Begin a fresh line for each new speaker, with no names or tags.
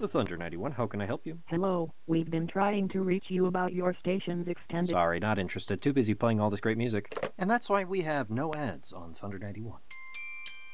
The Thunder 91, how can I help you?
Hello, we've been trying to reach you about your station's extended...
Sorry, not interested. Too busy playing all this great music. And that's why we have no ads on Thunder 91.